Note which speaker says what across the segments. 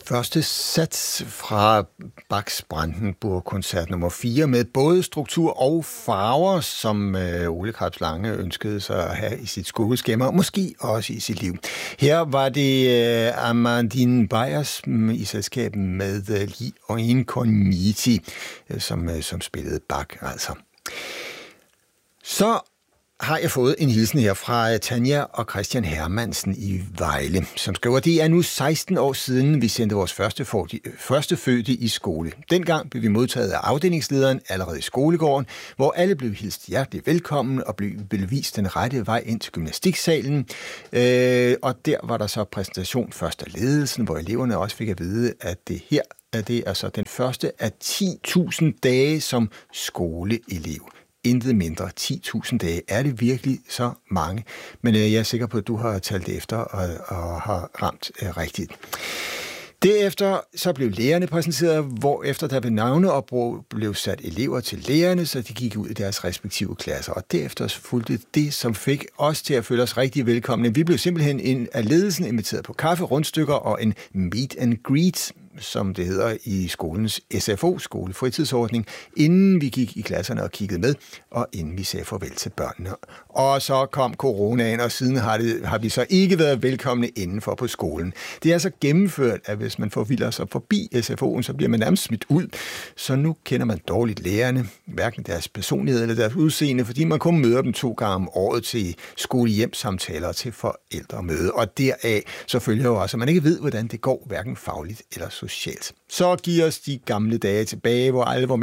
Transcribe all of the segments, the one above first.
Speaker 1: Første sats fra Bachs Brandenburg-koncert nummer 4 med både struktur og farver, som Ole Krabs Lange ønskede sig at have i sit skoleskema, og måske også i sit liv. Her var det Amandine Byers i selskab med Li Oinkonmiti, som spillede Bach altså. Så har jeg fået en hilsen her fra Tanja og Christian Hermansen i Vejle, som skriver, at det er nu 16 år siden, vi sendte vores førstefødte i skole. Dengang blev vi modtaget af afdelingslederen allerede i skolegården, hvor alle blev hilst hjertelig velkommen og blev vist den rette vej ind til gymnastiksalen. Og der var der så præsentation først af ledelsen, hvor eleverne også fik at vide, at det er altså den første af 10.000 dage som skoleelev. Intet mindre. 10.000 dage. Er det virkelig så mange? Men jeg er sikker på, at du har talt efter og har ramt rigtigt. Derefter så blev lærerne præsenteret, hvorefter der ved navneopråb blev sat elever til lærerne, så de gik ud i deres respektive klasser. Og derefter fulgte det, som fik os til at føle os rigtig velkomne. Vi blev simpelthen af ledelsen inviteret på kaffe, rundstykker og en meet and greet, som det hedder i skolens SFO, skolefritidsordning, inden vi gik i klasserne og kiggede med, og inden vi sagde farvel til børnene. Og så kom coronaen, og siden har vi så ikke været velkomne indenfor på skolen. Det er altså gennemført, at hvis man forvilder sig forbi SFO'en, så bliver man nærmest smidt ud. Så nu kender man dårligt lærerne, hverken deres personlighed eller deres udseende, fordi man kun møder dem 2 gange om året til skole-hjem-samtaler og til forældremøde. Og deraf så følger jo også, at man ikke ved, hvordan det går, hverken fagligt eller socialt. Så giver os de gamle dage tilbage, hvor alle var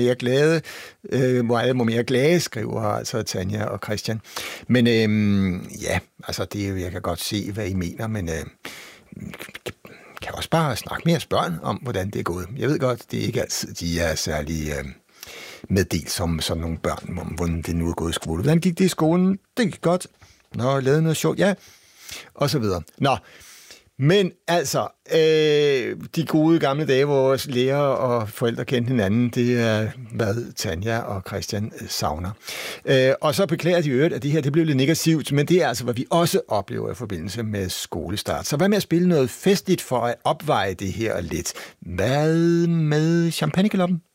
Speaker 1: mere glade, skriver altså Tanja og Christian. Men ja, altså jeg kan godt se, hvad I mener, men kan også bare snakke med jeres børn om, hvordan det er gået. Jeg ved godt, det er ikke altid, de er særlig meddelt som sådan nogle børn, om hvordan det nu er gået i skole. Hvordan gik det i skolen? Det gik godt. Nå, lavede noget sjovt, ja. Og så videre. Nå, men altså, de gode gamle dage, hvor vores lærere og forældre kendte hinanden, det er, hvad Tanja og Christian savner. Og så beklager de øvrigt, at det her det blev lidt negativt, men det er altså, hvad vi også oplever i forbindelse med skolestart. Så hvad med at spille noget festligt for at opveje det her lidt? Hvad med champagnekaloppen?